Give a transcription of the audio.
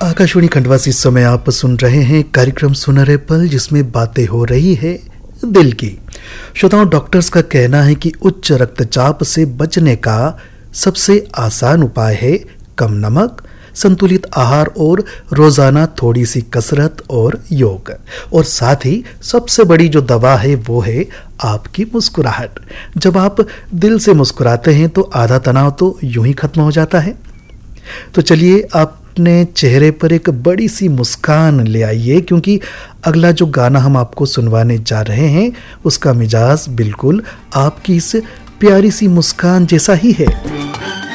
आकाशवाणी खंडवा से इस समय आप सुन रहे हैं कार्यक्रम सुनहरे पल, जिसमें बातें हो रही है दिल की। श्रोताओं, डॉक्टर्स का कहना है कि उच्च रक्तचाप से बचने का सबसे आसान उपाय है कम नमक, संतुलित आहार और रोजाना थोड़ी सी कसरत और योग। और साथ ही सबसे बड़ी जो दवा है वो है आपकी मुस्कुराहट। जब आप दिल से मुस्कुराते हैं तो आधा तनाव तो यूं ही खत्म हो जाता है। तो चलिए अपने चेहरे पर एक बड़ी सी मुस्कान ले आइए, क्योंकि अगला जो गाना हम आपको सुनवाने जा रहे हैं उसका मिजाज बिल्कुल आपकी इस प्यारी सी मुस्कान जैसा ही है।